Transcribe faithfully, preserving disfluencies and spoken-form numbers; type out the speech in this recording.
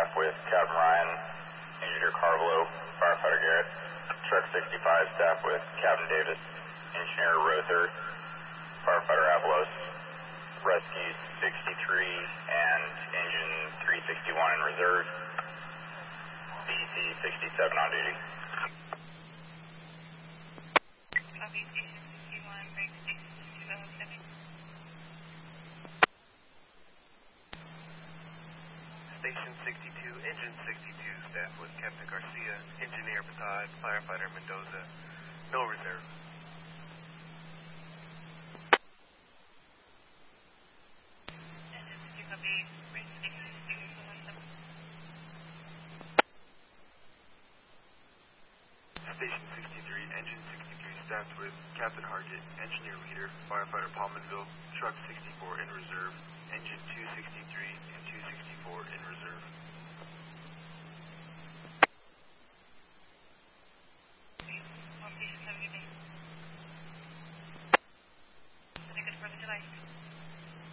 staff with Captain Ryan, Engineer Carvalho, Firefighter Garrett. Truck sixty-five, staff with Captain Davis, Engineer Rother, Firefighter Avalos. Rescue sixty-three and Engine three sixty-one in reserve. B C sixty-seven on duty. Copy, Station sixty-one, break station two oh seven. Station sixty-two, Engine sixty-two, staff with Captain Garcia, Engineer Batad, Firefighter Mendoza, no reserve. Copy, break station two oh seven. Station sixty-three, Engine sixty-three, staffed with Captain Hargett, Engineer Leader, Firefighter Palmanville, Truck sixty-four in reserve, Engine two sixty-three and two sixty-four in reserve.